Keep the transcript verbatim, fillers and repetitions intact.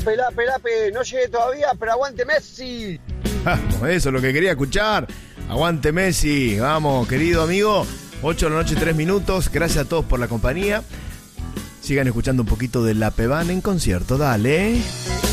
Lape, lape, lape, no llegué todavía, pero aguante Messi. Vamos, eso es lo que quería escuchar. Aguante Messi, vamos, querido amigo. ocho de la noche, tres minutos. Gracias a todos por la compañía. Sigan escuchando un poquito de La Pebana en concierto, dale.